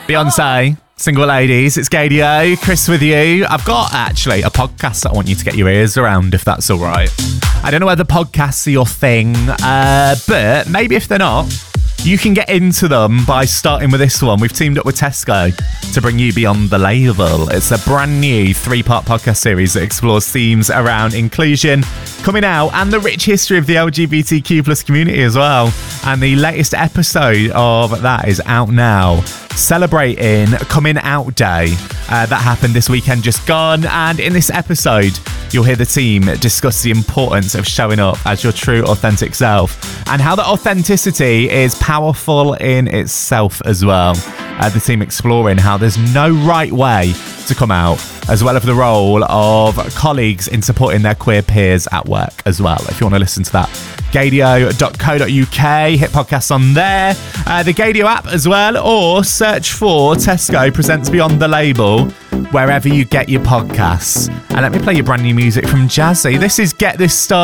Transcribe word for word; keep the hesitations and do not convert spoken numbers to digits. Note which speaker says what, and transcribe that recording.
Speaker 1: Beyonce, Single Ladies, it's Gadio, Chris with you. I've got actually a podcast that I want you to get your ears around, if that's all right. I don't know whether podcasts are your thing, uh, but maybe if they're not, you can get into them by starting with this one. We've teamed up with Tesco to bring you Beyond the Label. It's a brand new three-part podcast series that explores themes around inclusion, coming out, and the rich history of the L G B T Q plus community as well. And the latest episode of that is out now, celebrating Coming Out Day. Uh, that happened this weekend just gone. And in this episode, you'll hear the team discuss the importance of showing up as your true, authentic self and how that authenticity is powerful in itself as well. Uh, the team exploring how there's no right way to come out, as well as the role of colleagues in supporting their queer peers at work as well. If you want to listen to that, gadio dot co dot uk, hit podcasts on there, uh, the Gadio app as well, or search for Tesco Presents Beyond the Label wherever you get your podcasts. And let me play you brand new music from Jazzy. This is Get This Started.